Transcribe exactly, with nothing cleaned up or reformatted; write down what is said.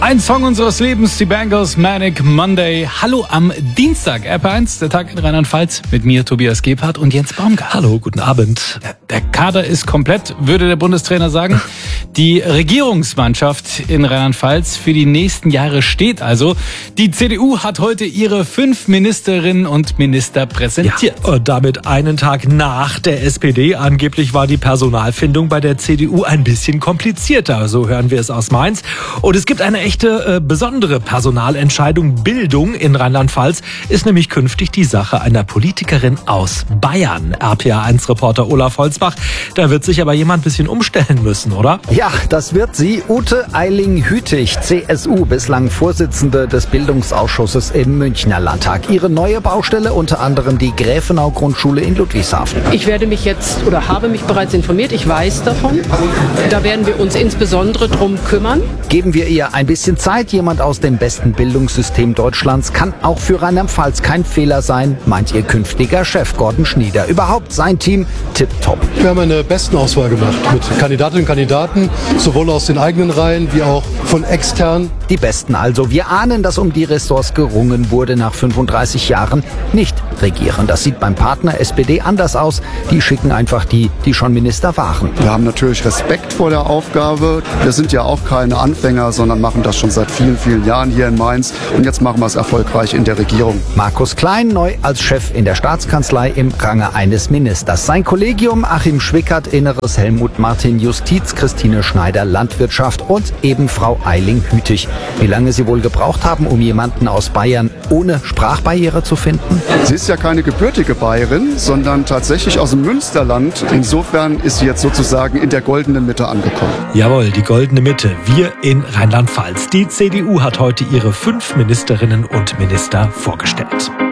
Ein Song unseres Lebens, die Bangles, Manic Monday. Hallo am Dienstag, R P eins, der Tag in Rheinland-Pfalz, mit mir, Tobias Gebhardt und Jens Baumgart. Hallo, guten Abend. Der Kader ist komplett, würde der Bundestrainer sagen. Die Regierungsmannschaft in Rheinland-Pfalz für die nächsten Jahre steht also. Die C D U hat heute ihre fünf Ministerinnen und Minister präsentiert. Ja, und damit einen Tag nach der S P D. Angeblich war die Personalfindung bei der C D U ein bisschen komplizierter, so hören wir es aus Mainz. Und es gibt eine echte äh, besondere Personalentscheidung. Bildung in Rheinland-Pfalz ist nämlich künftig die Sache einer Politikerin aus Bayern. R P A eins Reporter Olaf Holzbach. Da wird sich aber jemand ein bisschen umstellen müssen, oder? Ja, das wird sie. Ute Eiling-Hütig, C S U, bislang Vorsitzende des Bildungsausschusses im Münchner Landtag. Ihre neue Baustelle unter anderem die Gräfenau-Grundschule in Ludwigshafen. Ich werde mich jetzt oder habe mich bereits informiert. Ich weiß davon. Da werden wir uns insbesondere drum kümmern. Geben wir ihr ein bisschen Zeit. Jemand aus dem besten Bildungssystem Deutschlands kann auch für Rheinland-Pfalz kein Fehler sein, meint ihr künftiger Chef Gordon Schnieder. Überhaupt sein Team tipptopp. Wir haben eine Bestenauswahl gemacht mit Kandidatinnen und Kandidaten, sowohl aus den eigenen Reihen wie auch von extern. Die Besten also. Wir ahnen, dass um die Ressorts gerungen wurde nach fünfunddreißig Jahren nicht regieren. Das sieht beim Partner S P D anders aus. Die schicken einfach die, die schon Minister waren. Wir haben natürlich Respekt vor der Aufgabe. Wir sind ja auch keine Anfänger, sondern machen das schon seit vielen, vielen Jahren hier in Mainz. Und jetzt machen wir es erfolgreich in der Regierung. Markus Klein neu als Chef in der Staatskanzlei im Range eines Ministers. Sein Kollegium Achim Schwickert, Inneres, Helmut Martin, Justiz, Christine Schneider, Landwirtschaft und eben Frau Eiling-Hütig. Wie lange sie wohl gebraucht haben, um jemanden aus Bayern ohne Sprachbarriere zu finden? Sie ist ja keine gebürtige Bayerin, sondern tatsächlich aus dem Münsterland. Insofern ist sie jetzt sozusagen in der goldenen Mitte angekommen. Jawohl, die goldene Mitte. Wir in Rheinland-Pfalz. Die C D U hat heute ihre fünf Ministerinnen und Minister vorgestellt.